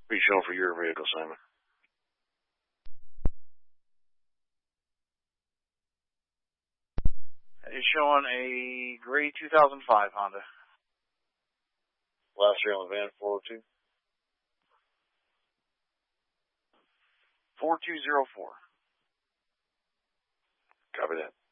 Be showing for your vehicle, Simon. It's showing a gray 2005 Honda. Last year on the van, 402. 4204. Copy that.